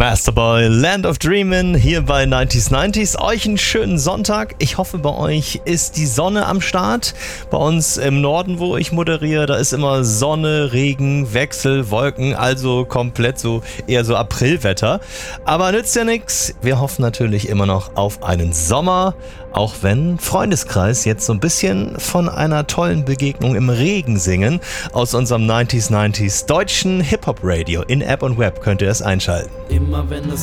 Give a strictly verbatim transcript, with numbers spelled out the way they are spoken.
Masterboy, Land of Dreamin' hier bei neunzig neunzig. Euch einen schönen Sonntag. Ich hoffe, bei euch ist die Sonne am Start. Bei uns im Norden, wo ich moderiere, da ist immer Sonne, Regen, Wechsel, Wolken, also komplett so eher so Aprilwetter. Aber nützt ja nichts. Wir hoffen natürlich immer noch auf einen Sommer, auch wenn Freundeskreis jetzt so ein bisschen von einer tollen Begegnung im Regen singen. Aus unserem neunzig neunzig deutschen Hip-Hop-Radio in App und Web könnt ihr es einschalten. Immer wenn es